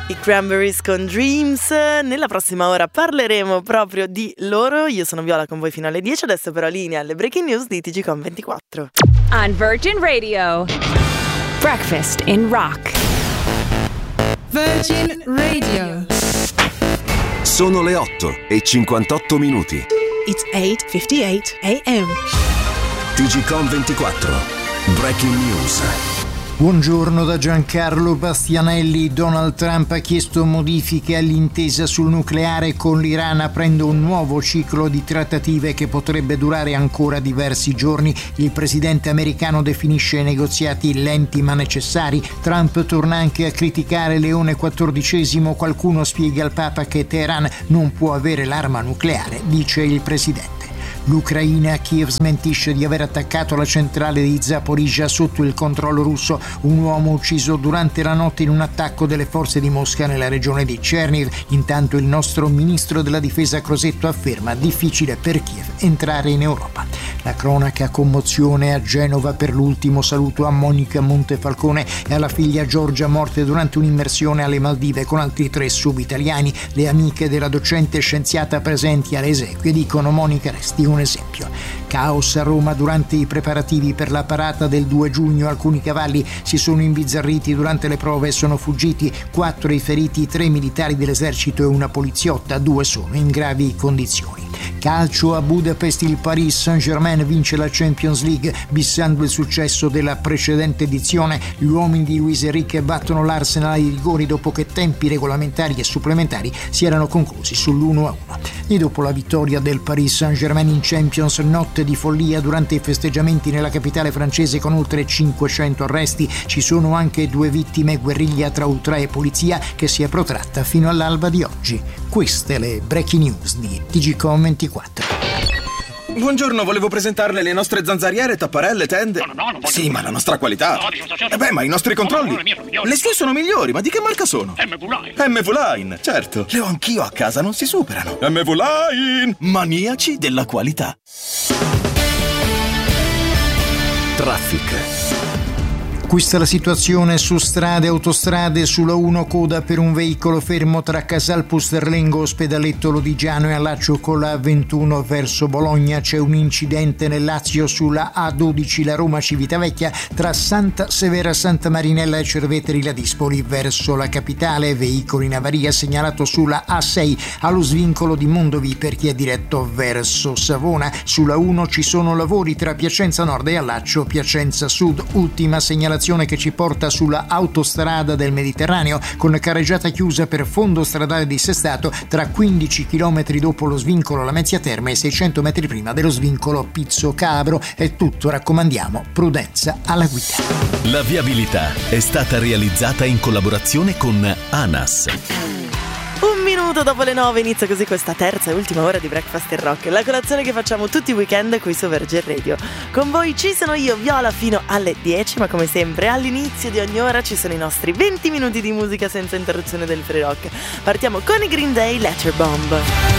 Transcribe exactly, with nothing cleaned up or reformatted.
I Cranberries con Dreams. Nella prossima ora parleremo proprio di loro. Io sono Viola con voi fino alle dieci. Adesso però linea alle breaking news di T G Com ventiquattro. On Virgin Radio, Breakfast in Rock. Virgin Radio. Sono le otto e cinquantotto minuti. It's eight fifty-eight a.m. T G Com ventiquattro. Breaking news. Buongiorno da Giancarlo Bastianelli. Donald Trump ha chiesto modifiche all'intesa sul nucleare con l'Iran, aprendo un nuovo ciclo di trattative che potrebbe durare ancora diversi giorni. Il presidente americano definisce i negoziati lenti ma necessari. Trump torna anche a criticare Leone quattordicesimo. Qualcuno spiega al Papa che Teheran non può avere l'arma nucleare, dice il presidente. L'Ucraina, Kiev smentisce di aver attaccato la centrale di Zaporizhzhia sotto il controllo russo. Un uomo ucciso durante la notte in un attacco delle forze di Mosca nella regione di Cherniv. Intanto il nostro ministro della difesa Crosetto afferma: difficile per Kiev entrare in Europa. La cronaca, commozione a Genova per l'ultimo saluto a Monica Montefalcone e alla figlia Giorgia, morte durante un'immersione alle Maldive con altri tre subitaliani. Le amiche della docente scienziata presenti alle esequie dicono: Monica, resti un esempio. Caos a Roma durante i preparativi per la parata del due giugno. Alcuni cavalli si sono imbizzarriti durante le prove e sono fuggiti. Quattro i feriti, tre militari dell'esercito e una poliziotta, due sono in gravi condizioni. Calcio a Budapest, il Paris Saint-Germain vince la Champions League bissando il successo della precedente edizione. Gli uomini di Luis Enrique battono l'Arsenal ai rigori dopo che tempi regolamentari e supplementari si erano conclusi sull'uno a uno. E dopo la vittoria del Paris Saint-Germain in Champions, notte di follia durante i festeggiamenti nella capitale francese con oltre cinquecento arresti. Ci sono anche due vittime, guerriglia tra ultra e polizia che si è protratta fino all'alba di oggi. Queste le breaking news di T G Com ventiquattro. Buongiorno, volevo presentarle le nostre zanzariere, tapparelle, tende. No, no, no, non voglio. Sì, ma la nostra qualità. No, dissociazione. Eh beh, ma i nostri controlli. No, no, le mie sono migliori. Le sue sono migliori, ma di che marca sono? M V Line. M V Line, certo. Le ho anch'io a casa, non si superano. M V Line, maniaci della qualità. Traffic. Questa è la situazione su strade e autostrade. Sulla uno coda per un veicolo fermo tra Casal Pusterlengo, Ospedaletto Lodigiano e allaccio con la ventuno verso Bologna. C'è un incidente nel Lazio sulla A dodici, la Roma Civitavecchia, tra Santa Severa Santa Marinella e Cerveteri La Dispoli verso la capitale. Veicolo in avaria segnalato sulla A sei allo svincolo di Mondovì per chi è diretto verso Savona. Sulla uno ci sono lavori tra Piacenza Nord e allaccio Piacenza Sud. Ultima segnalazione che ci porta sulla autostrada del Mediterraneo con carreggiata chiusa per fondo stradale dissestato tra quindici chilometri dopo lo svincolo Lamezia Terme e seicento metri prima dello svincolo Pizzo Cabro. È tutto, raccomandiamo prudenza alla guida. La viabilità è stata realizzata in collaborazione con ANAS. Un minuto dopo le nove inizia così questa terza e ultima ora di Breakfast in Rock, la colazione che facciamo tutti i weekend qui su Virgin Radio. Con voi ci sono io, Viola, fino alle dieci, ma come sempre all'inizio di ogni ora ci sono i nostri venti minuti di musica senza interruzione del free rock. Partiamo con i Green Day, Letterbomb.